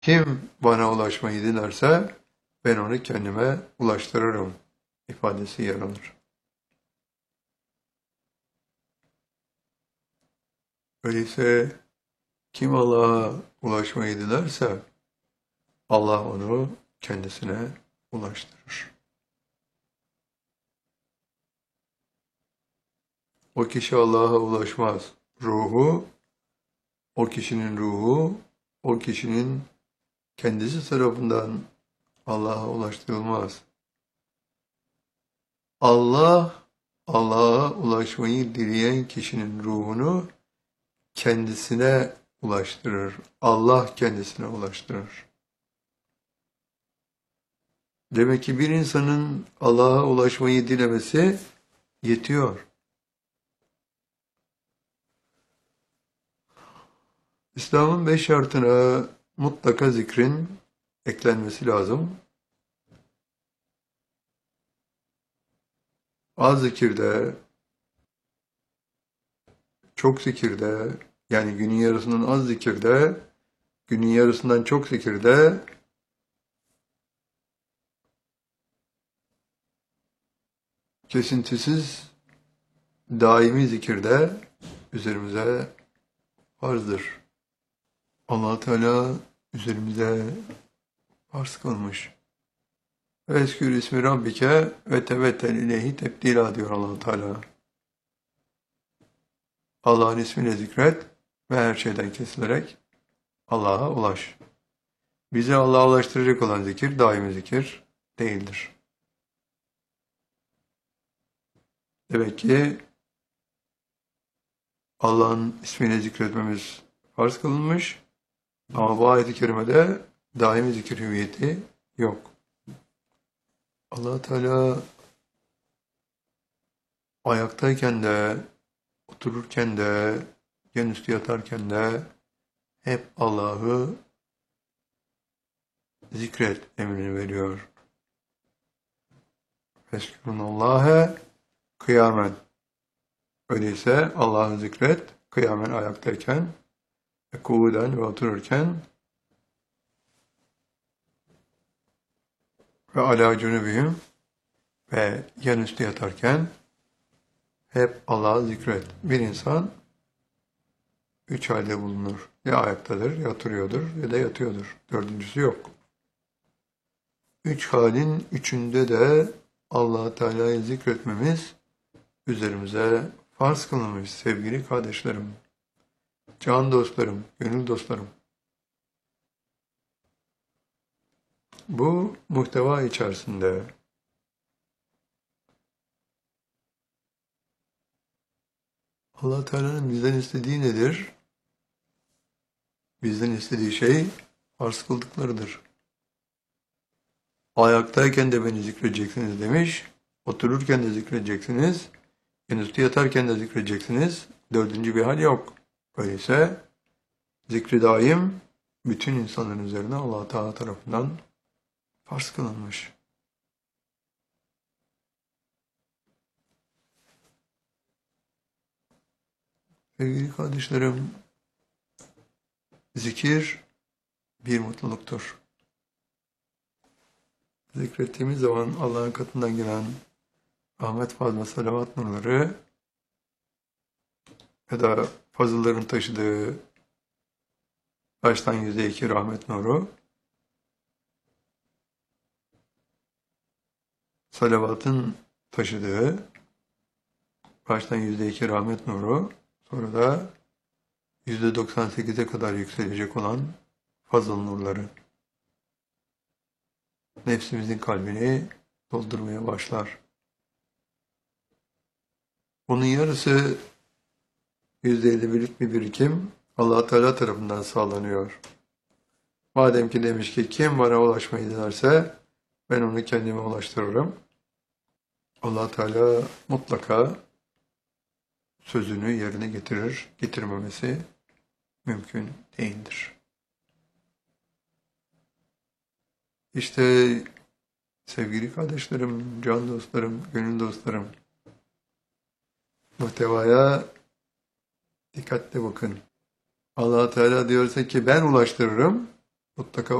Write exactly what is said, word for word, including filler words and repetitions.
Kim bana ulaşmayı dilerse ben onu kendime ulaştırırım ifadesi yer alır. Öyleyse kim Allah'a ulaşmayı dilerse Allah onu kendisine ulaştırır. O kişi Allah'a ulaşmaz. Ruhu, o kişinin ruhu, o kişinin kendisi tarafından Allah'a ulaştırılmaz. Allah, Allah'a ulaşmayı dileyen kişinin ruhunu kendisine ulaştırır. Allah kendisine ulaştırır. Demek ki bir insanın Allah'a ulaşmayı dilemesi yetiyor. İslam'ın beş şartına mutlaka zikrin eklenmesi lazım. Az zikirde, çok zikirde, yani günün yarısından az zikirde, günün yarısından çok zikirde, kesintisiz, daimi zikirde üzerimize farzdır. Allah Teala üzerimize farz kılmış. Eskür ismi Rabbike ve tevettel ileyhi tebdila diyor Allah Teala. Allah'ın ismini zikret ve her şeyden kesilerek Allah'a ulaş. Bizi Allah'a ulaştıracak olan zikir daimi zikir değildir. Demek ki Allah'ın ismini zikretmemiz farz kılınmış ama bu ayet-i kerimede daimi zikir hüviyeti yok. Allah Teala ayaktayken de, otururken de, yan üstü yatarken de hep Allah'ı zikret emrini veriyor. Feskurunallâhe kıyamen. Öyleyse Allah'ı zikret, kıyamen ayaktayken, kuvuden ve otururken ve alâ cünübihim ve yan üstü yatarken hep Allah'ı zikret. Bir insan üç halde bulunur. Ya ayaktadır, ya oturuyordur ya da yatıyordur. Dördüncüsü yok. Üç halin üçünde de Allah Teala'yı zikretmemiz üzerimize farz kılınmış sevgili kardeşlerim, can dostlarım, gönül dostlarım. Bu muhteva içerisinde Allah Teala'nın bizden istediği nedir? Bizden istediği şey farz kıldıklarıdır. Ayaktayken de beni zikredeceksiniz demiş, otururken de zikredeceksiniz, enüstü yatarken de zikredeceksiniz, dördüncü bir hal yok. Öyleyse zikri daim bütün insanların üzerine Allah Teala tarafından farz kılınmış. Sevgili kardeşlerim, zikir bir mutluluktur. Zikrettiğimiz zaman Allah'ın katından gelen rahmet, fazla, salavat nurları ya da fazılların taşıdığı baştan yüzde iki rahmet nuru, salavatın taşıdığı baştan yüzde iki rahmet nuru, sonra da yüzde doksan sekize kadar yükselecek olan fazıl nurları nefsimizin kalbini doldurmaya başlar. Bunun yarısı yüzde elli birlik bir birikim Allah Teala tarafından sağlanıyor. Madem ki demiş ki kim bana ulaşmayı dilerse ben onu kendime ulaştırırım. Allah Teala mutlaka sözünü yerine getirir, getirmemesi mümkün değildir. İşte sevgili kardeşlerim, can dostlarım, gönül dostlarım, muhtevaya dikkatle bakın. Allah Teala diyorsa ki ben ulaştırırım, mutlaka